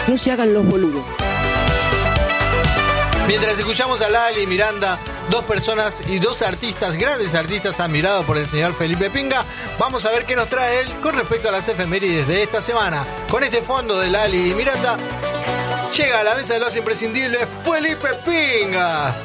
No se hagan los boludos. Mientras escuchamos a Lali y Miranda, dos personas y dos artistas, grandes artistas admirados por el señor Felipe Pinga, vamos a ver qué nos trae él con respecto a las efemérides de esta semana. Con este fondo de Lali y Miranda, llega a la mesa de los imprescindibles Felipe Pinga.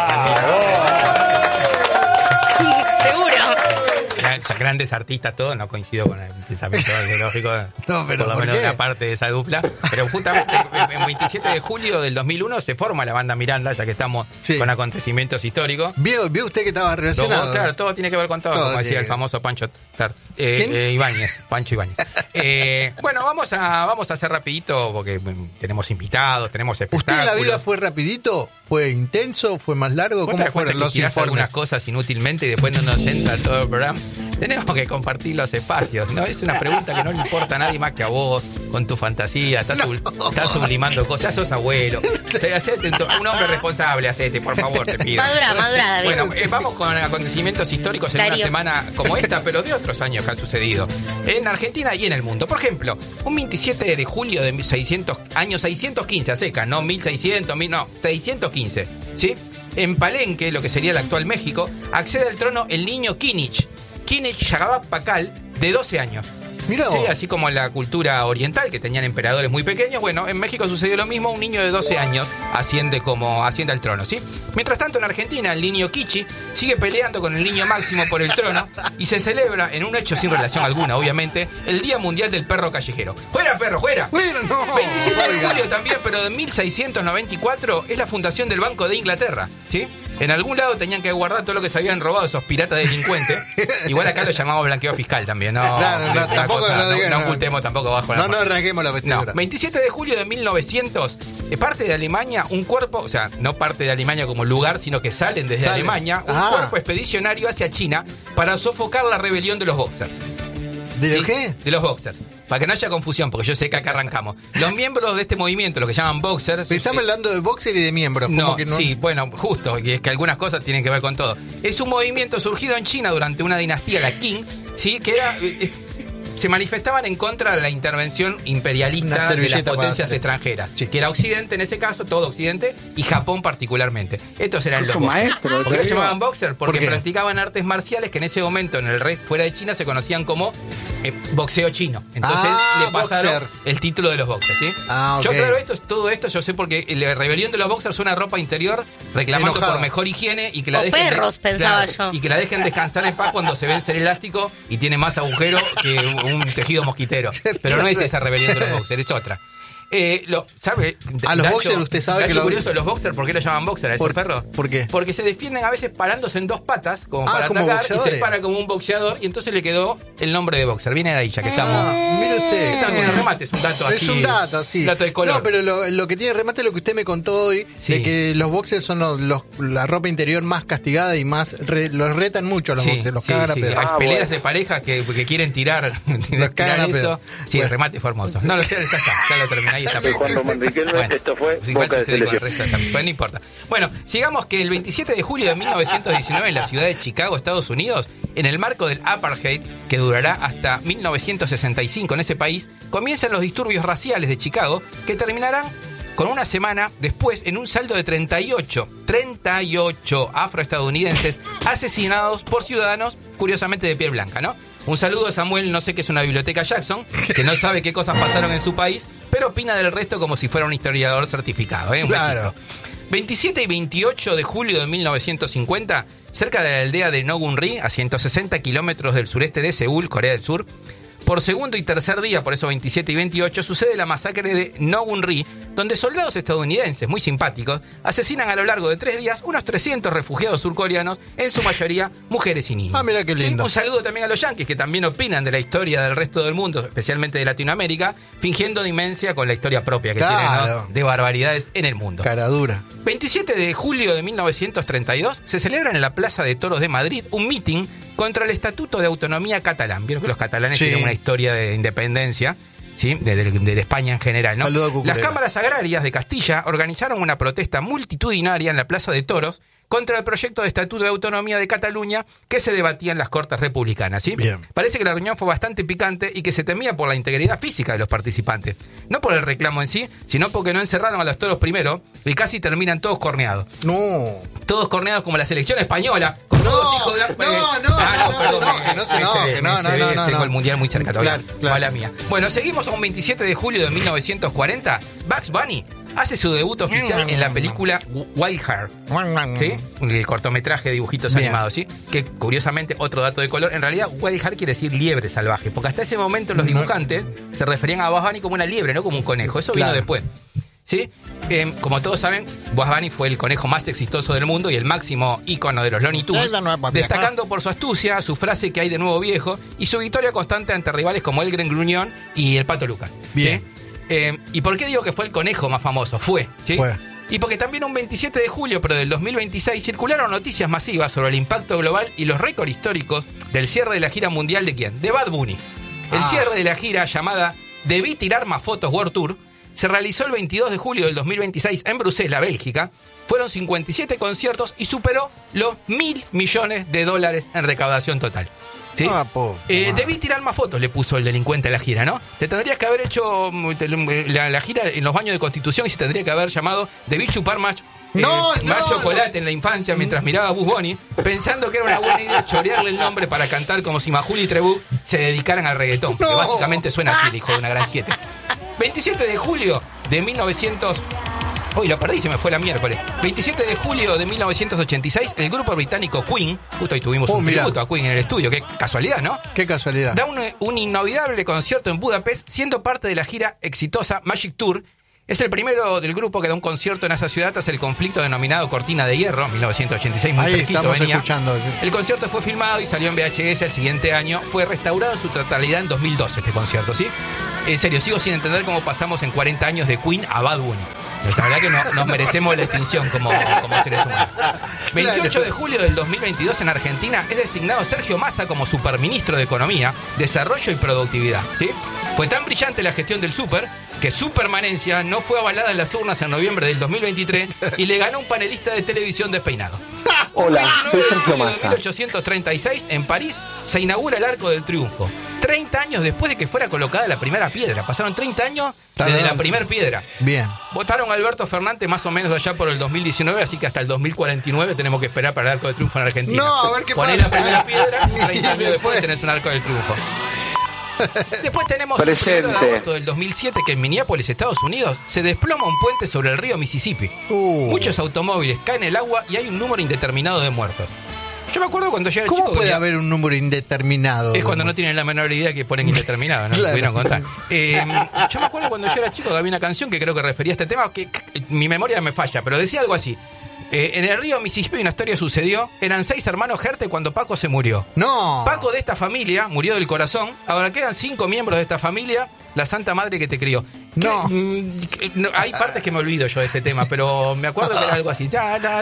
Seguro. Grandes artistas todos, no coincido con el pensamiento ideológico, No, pero por lo ¿por menos qué? una parte de esa dupla, pero justamente el 27 de julio del 2001 se forma la banda Miranda, ya que estamos con acontecimientos históricos. ¿Vio usted que estaba relacionado? Claro, todo tiene que ver con todo como decía el famoso Pancho Ibáñez, Pancho Ibáñez. Bueno, vamos a hacer rapidito porque tenemos invitados, tenemos espectáculos. ¿Usted en la vida fue rapidito? ¿Fue intenso? ¿Fue más largo? ¿Cómo fueron los informes? Algunas cosas inútilmente y después no nos entra todo el programa. Tenemos que compartir los espacios, ¿no? Es una pregunta que no le importa a nadie más que a vos, con tu fantasía. Estás sublimando cosas, sos abuelo. Hacete un hombre responsable, hacete, por favor, te pido. Madura, David. Bueno, vamos con aconteciamientos históricos en una semana como esta, pero de otros años que han sucedido en Argentina y en el mundo. Por ejemplo, un 27 de julio de 615 a seca, no 1600, no, 615, ¿sí? En Palenque, lo que sería el actual México, accede al trono el niño Kinich Yagaba Pakal, de 12 años. Mirá Sí, así como la cultura oriental, que tenían emperadores muy pequeños. Bueno, en México sucedió lo mismo. Un niño de 12 años asciende al trono, ¿sí? Mientras tanto, en Argentina, el niño Kichi sigue peleando con el niño Máximo por el trono y se celebra, en un hecho sin relación alguna, obviamente, el Día Mundial del Perro Callejero. ¡Fuera, perro, fuera! Bueno, no, 27 de julio también, pero de 1694, es la fundación del Banco de Inglaterra, ¿sí? En algún lado tenían que guardar todo lo que se habían robado esos piratas delincuentes. Igual acá lo llamamos blanqueo fiscal también, ¿no? Claro, tampoco no ocultemos tampoco bajo la mano. No arranquemos la vestidura. 27 de julio de 1900, parte de Alemania, un cuerpo, o sea, no parte de Alemania como lugar, sino que salen desde Alemania, un cuerpo expedicionario hacia China para sofocar la rebelión de los Boxers. ¿De qué? De los Boxers. Para que no haya confusión, porque yo sé que acá arrancamos. Los miembros de este movimiento, los que llaman Boxers... Pero estamos hablando de boxer y de miembros. Sí, bueno, justo, y es que algunas cosas tienen que ver con todo. Es un movimiento surgido en China durante una dinastía, la Qing, ¿sí? Que era... se manifestaban en contra de la intervención imperialista de las potencias extranjeras, que era Occidente en ese caso, todo Occidente, y Japón particularmente. Estos eran los maestros. ¿Por qué los llamaban boxer? Porque practicaban artes marciales que en ese momento en el resto fuera de China se conocían como boxeo chino. Entonces le pasaron el título de los boxers, ¿sí? Yo aclaro todo esto yo sé porque la rebelión de los boxers es una ropa interior reclamando por mejor higiene y que la dejen pensaba yo. Y que la dejen descansar en paz cuando se vence el elástico y tiene más agujero que un tejido mosquitero. Pero no es esa rebelión de los boxers, es otra. ¿Sabe? A los boxers usted sabe que lo curioso de los boxers, ¿por qué lo llaman boxer a esos perros? ¿Por qué? Porque se defienden a veces parándose en dos patas como para atacar y se para como un boxeador y entonces le quedó el nombre de boxer. Viene de ahí ya que estamos. Mire usted. Está con el remate, es un dato así. Es un dato, sí. Dato de color. No, pero lo que tiene remate es lo que usted me contó hoy, de que los boxers son la ropa interior más castigada y más los retan mucho a los boxers, los cagan a pedo. Hay peleas de parejas que quieren tirar eso. Sí, el remate fue hermoso. No lo sé, ya lo terminé, ahí está. Esto fue Boca de Selección. No importa. Bueno, sigamos que el 27 de julio de 1919 en la ciudad de Chicago, Estados Unidos, en el marco del apartheid, que durará hasta 1965 en ese país, comienzan los disturbios raciales de Chicago, que terminarán con una semana después en un saldo de 38 afroestadounidenses asesinados por ciudadanos, curiosamente de piel blanca, ¿no? Un saludo a Samuel, no sé qué es una biblioteca Jackson, que no sabe qué cosas pasaron en su país, pero opina del resto como si fuera un historiador certificado, ¿eh? Claro. 27 y 28 de julio de 1950, cerca de la aldea de Nogun-ri, a 160 kilómetros del sureste de Seúl, Corea del Sur, por segundo y tercer día, por eso 27 y 28, sucede la masacre de Nogun-ri, donde soldados estadounidenses muy simpáticos asesinan a lo largo de 3 días unos 300 refugiados surcoreanos, en su mayoría mujeres y niños. Ah, mira qué lindo. Sí, un saludo también a los yanquis, que también opinan de la historia del resto del mundo, especialmente de Latinoamérica, fingiendo demencia con la historia propia que tienen, ¿no? De barbaridades en el mundo. Cara dura. 27 de julio de 1932 se celebra en la Plaza de Toros de Madrid un mitin contra el Estatuto de Autonomía catalán. Vieron que los catalanes tienen una historia de independencia, ¿sí? de España en general, ¿no? Las cámaras agrarias de Castilla organizaron una protesta multitudinaria en la Plaza de Toros contra el proyecto de Estatuto de Autonomía de Cataluña que se debatía en las Cortes Republicanas, ¿sí? Bien. Parece que la reunión fue bastante picante y que se temía por la integridad física de los participantes. No por el reclamo en sí, sino porque no encerraron a los toros primero y casi terminan todos corneados. No. Todos corneados como la selección española, con todos hijos de la... No. Tengo el mundial muy cerca todavía. Claro. Mala mía. Bueno, seguimos a un 27 de julio de 1940. Bugs Bunny hace su debut oficial en la película Wild Heart, ¿sí? El cortometraje de dibujitos Bien. animados, ¿sí? Que curiosamente, otro dato de color, en realidad Wild Heart quiere decir liebre salvaje, porque hasta ese momento los dibujantes se referían a Bugs Bunny como una liebre, no como un conejo. Eso vino después. ¿Sí? Como todos saben, Bugs Bunny fue el conejo más exitoso del mundo y el máximo ícono de los Looney Tunes, destacando por su astucia, su frase que hay de nuevo viejo y su victoria constante ante rivales como el Gran Gruñón y el Pato Lucas. Bien. ¿Sí? ¿Y por qué digo que fue el conejo más famoso? ¿Sí? Fue. Y porque también un 27 de julio, pero del 2026, circularon noticias masivas sobre el impacto global y los récords históricos del cierre de la gira mundial de ¿quién? De Bad Bunny. El cierre de la gira llamada Debí tirar más fotos World Tour se realizó el 22 de julio del 2026 en Bruselas, Bélgica. Fueron 57 conciertos y superó los $1.000 millones en recaudación total. ¿Sí? Debí tirar más fotos, le puso el delincuente a la gira, ¿no? Te tendrías que haber hecho la gira en los baños de Constitución y se tendría que haber llamado Debí chupar más chocolate en la infancia mientras miraba a Bugs Bunny, pensando que era una buena idea chorearle el nombre para cantar como si Majul y Trebú se dedicaran al reggaetón. Que básicamente suena así, el hijo de una gran 7. 27 de julio de 1900... Uy, lo perdí, se me fue la miércoles. 27 de julio de 1986, el grupo británico Queen, justo hoy tuvimos un tributo a Queen en el estudio, qué casualidad, ¿no? Qué casualidad. Da un inolvidable concierto en Budapest, siendo parte de la gira exitosa Magic Tour. Es el primero del grupo que da un concierto en esa ciudad tras el conflicto denominado Cortina de Hierro, 1986, muy cerquito venía. Escuchando. El concierto fue filmado y salió en VHS el siguiente año. Fue restaurado en su totalidad en 2012 este concierto, ¿sí? En serio, sigo sin entender cómo pasamos en 40 años de Queen a Bad Bunny. La verdad que nos merecemos la extinción como seres humanos. 28 de julio del 2022 en Argentina es designado Sergio Massa como superministro de Economía, Desarrollo y Productividad, ¿sí? Fue tan brillante la gestión del Super que su permanencia no fue avalada en las urnas en noviembre del 2023 y le ganó un panelista de televisión despeinado. Hola, soy Sergio Massa. En 1836, en París, se inaugura el Arco del Triunfo. 30 años después de que fuera colocada la primera piedra. Pasaron 30 años desde la primera piedra. Bien. Votaron a Alberto Fernández más o menos allá por el 2019, así que hasta el 2049 tenemos que esperar para el Arco del Triunfo en Argentina. No, a ver qué Ponés pasa. la primera piedra y 30 años después tenés un Arco del Triunfo. Después tenemos el 1 de agosto del 2007 que en Minneapolis, Estados Unidos, se desploma un puente sobre el río Mississippi. Muchos automóviles caen en el agua y hay un número indeterminado de muertos. Yo me acuerdo cuando yo era chico... ¿Cómo puede haber un número indeterminado? Es cuando no tienen la menor idea que ponen indeterminado, ¿no? Claro. Pudieron contar. Yo me acuerdo cuando yo era chico que había una canción que creo que refería a este tema, que mi memoria me falla, pero decía algo así. En el río Mississippi una historia sucedió. Eran 6 hermanos Gerte cuando Paco se murió. No. Paco de esta familia murió del corazón. Ahora quedan 5 miembros de esta familia. La Santa Madre que te crió. No. Hay partes que me olvido yo de este tema, pero me acuerdo que era algo así. Está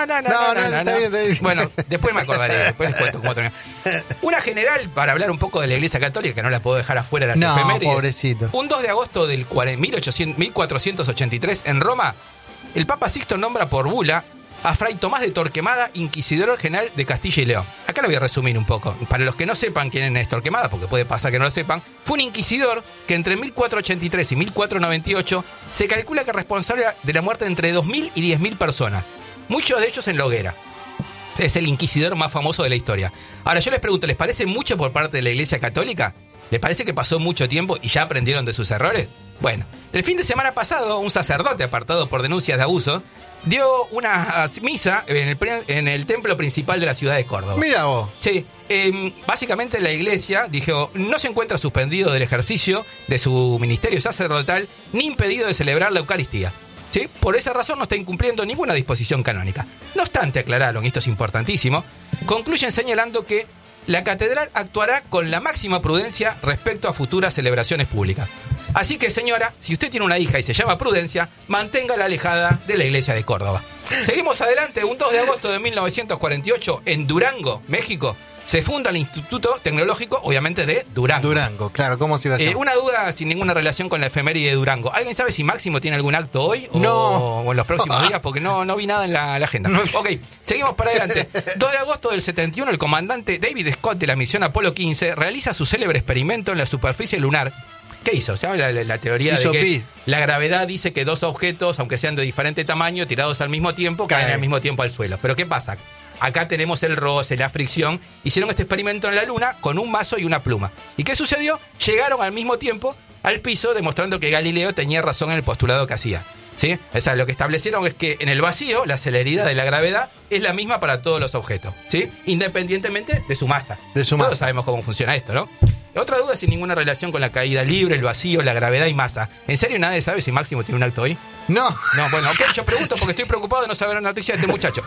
bien. Bueno, después me acordaré. Después les cuento cómo terminó. Una general, para hablar un poco de la Iglesia Católica, que no la puedo dejar afuera de las efemérides. Pobrecito. Un 2 de agosto del 1483 en Roma, el Papa Sixto nombra por bula a Fray Tomás de Torquemada, inquisidor general de Castilla y León. Acá lo voy a resumir un poco. Para los que no sepan quién es Torquemada, porque puede pasar que no lo sepan, fue un inquisidor que entre 1483 y 1498 se calcula que es responsable de la muerte de entre 2.000 y 10.000 personas. Muchos de ellos en la hoguera. Es el inquisidor más famoso de la historia. Ahora yo les pregunto, ¿les parece mucho por parte de la Iglesia Católica? ¿Les parece que pasó mucho tiempo y ya aprendieron de sus errores? Bueno, el fin de semana pasado, un sacerdote apartado por denuncias de abuso dio una misa en el templo principal de la ciudad de Córdoba. Mira vos. Sí, básicamente la iglesia dijo, no se encuentra suspendido del ejercicio de su ministerio sacerdotal ni impedido de celebrar la Eucaristía. ¿Sí? Por esa razón no está incumpliendo ninguna disposición canónica. No obstante, aclararon, y esto es importantísimo, concluyen señalando que la catedral actuará con la máxima prudencia respecto a futuras celebraciones públicas. Así que, señora, si usted tiene una hija y se llama Prudencia, manténgala alejada de la iglesia de Córdoba. Seguimos adelante. Un 2 de agosto de 1948, en Durango, México, se funda el Instituto Tecnológico, obviamente, de Durango. Durango, claro, ¿cómo se iba a llamar? Una duda sin ninguna relación con la efeméride de Durango. ¿Alguien sabe si Máximo tiene algún acto hoy o en los próximos días? Porque no vi nada en la agenda. Ok, seguimos para adelante. 2 de agosto del 71, el comandante David Scott de la misión Apolo 15 realiza su célebre experimento en la superficie lunar. ¿Qué hizo? ¿Se habla la teoría de que la gravedad dice que 2 objetos, aunque sean de diferente tamaño, tirados al mismo tiempo, caen al mismo tiempo al suelo? ¿Pero qué pasa? Acá tenemos el roce, la fricción. Hicieron este experimento en la Luna con un mazo y una pluma. ¿Y qué sucedió? Llegaron al mismo tiempo al piso, demostrando que Galileo tenía razón en el postulado que hacía. ¿Sí? O sea, lo que establecieron es que en el vacío la celeridad de la gravedad es la misma para todos los objetos, ¿sí? Independientemente de su masa. Todos sabemos cómo funciona esto, ¿no? Otra duda sin ninguna relación con la caída libre, el vacío, la gravedad y masa. ¿En serio nadie sabe si Máximo tiene un acto hoy? No. No, bueno, ok, yo pregunto porque estoy preocupado de no saber la noticia de este muchacho.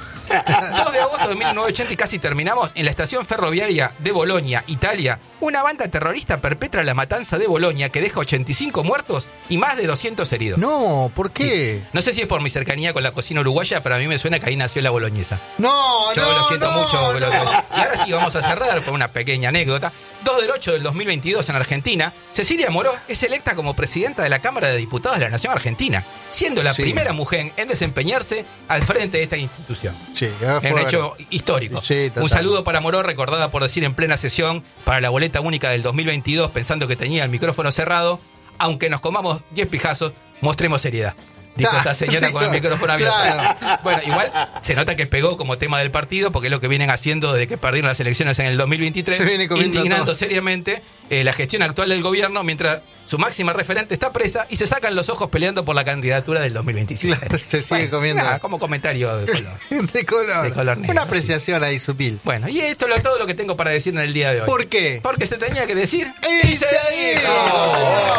2 de agosto de 1980 y casi terminamos. En la estación ferroviaria de Bolonia, Italia, una banda terrorista perpetra la matanza de Bolonia que deja 85 muertos y más de 200 heridos. No, ¿por qué? Sí. No sé si es por mi cercanía con la cocina uruguaya, pero a mí me suena que ahí nació la boloñesa. No, yo no, lo siento no, mucho. No. Y ahora sí, vamos a cerrar con una pequeña anécdota. 2 del 8 del 2022 en Argentina, Cecilia Moró es electa como presidenta de la Cámara de Diputados de la Nación Argentina, siendo la primera mujer en desempeñarse al frente de esta institución. Sí, es un hecho histórico. Sí, un saludo para Moró, recordada por decir en plena sesión para la boleta única del 2022, pensando que tenía el micrófono cerrado: aunque nos comamos 10 pijazos, mostremos seriedad. Dijo esta señora con el micrófono abierto. Claro. Bueno, igual se nota que pegó como tema del partido, porque es lo que vienen haciendo desde que perdieron las elecciones en el 2023, indignando seriamente la gestión actual del gobierno, mientras su máxima referente está presa y se sacan los ojos peleando por la candidatura del 2027. Claro, se sigue comiendo. Como comentario de color. de color negro. Una apreciación ahí sutil. Bueno, y esto es todo lo que tengo para decir en el día de hoy. ¿Por qué? Porque se tenía que decir y se dijo.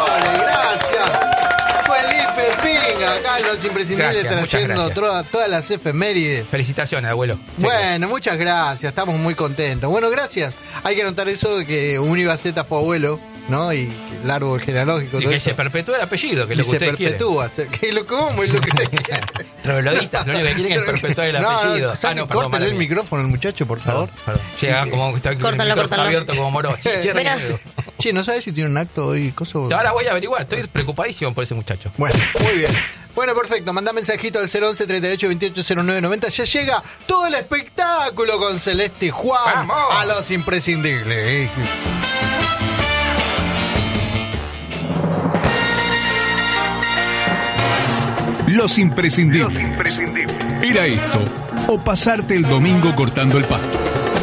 Gracias. Felipe Pinga, acá los imprescindibles, trayendo todas las efemérides. Felicitaciones, abuelo. Bueno, muchas gracias, estamos muy contentos. Bueno, gracias. Hay que notar eso de que Univaceta fue abuelo, ¿no? Y el árbol genealógico. Y todo que eso. se perpetúa el apellido, que es lo que ustedes quieren. Que lo como es lo que ustedes quieren. Trogloditas, lo único que quieren es perpetuar el apellido. Córtale el micrófono al muchacho, por favor. Perdón. Llega como está el micrófono abierto como Moró. Sí, che, ¿no sabes si tiene un acto hoy? Ahora voy a averiguar, estoy preocupadísimo por ese muchacho. Bueno, muy bien. Bueno, perfecto. Mandá mensajito al 011 38 28 09 90. Ya llega todo el espectáculo con Celeste y Juan. ¡Vamos! A los imprescindibles. Los imprescindibles. Era esto, o pasarte el domingo cortando el pasto.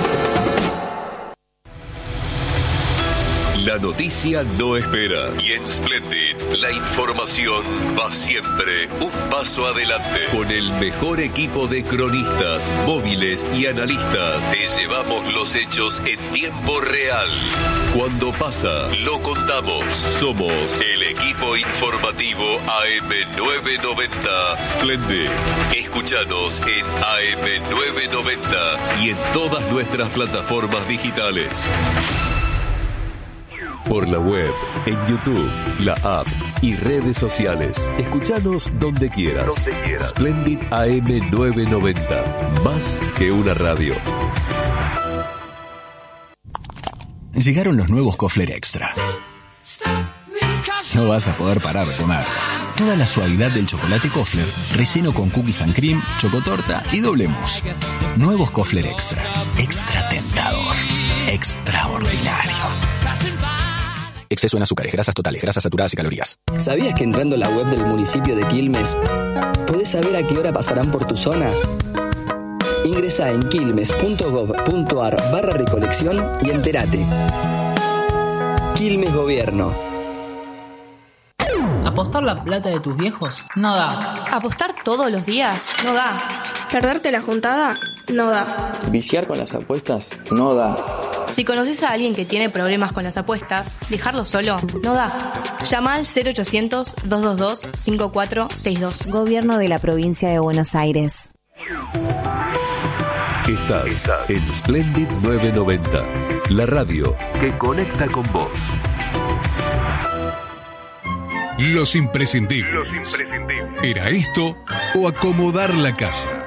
La noticia no espera y en Splendid la información va siempre un paso adelante. Con el mejor equipo de cronistas, móviles y analistas te llevamos los hechos en tiempo real. Cuando pasa, lo contamos. Somos el equipo informativo AM990 Splendid. Escúchanos en AM990 y en todas nuestras plataformas digitales. Por la web, en YouTube, la app y redes sociales. Escúchanos donde quieras. Splendid AM990. Más que una radio. Llegaron los nuevos Kofler Extra. No vas a poder parar de comer. Toda la suavidad del chocolate Kofler, relleno con cookies and cream, chocotorta y doble mousse. Nuevos Kofler Extra. Extra tentador. Extraordinario. Exceso en azúcares, grasas totales, grasas saturadas y calorías. ¿Sabías que entrando a la web del municipio de Quilmes podés saber a qué hora pasarán por tu zona? Ingresá en quilmes.gov.ar/recolección y entérate. Quilmes Gobierno. ¿Apostar la plata de tus viejos? No da. ¿Apostar todos los días? No da. ¿Perderte la juntada? No da. ¿Viciar con las apuestas? No da. Si conoces a alguien que tiene problemas con las apuestas, dejarlo solo no da. Llama al 0800-222-5462. Gobierno de la Provincia de Buenos Aires. Estás en Splendid 990, la radio que conecta con vos. Los imprescindibles. ¿Era esto o acomodar la casa?